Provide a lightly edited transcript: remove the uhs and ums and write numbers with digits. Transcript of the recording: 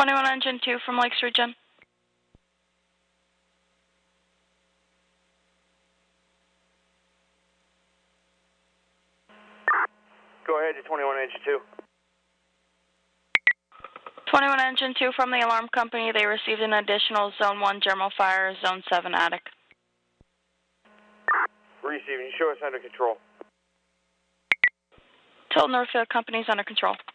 21 Engine 2 from Lakes Region. Go ahead to 21 Engine 2. 21 Engine 2 from the alarm company. They received an additional Zone 1 general fire, Zone 7 attic. Receiving. Show us under control. Tilton Northfield Company's under control.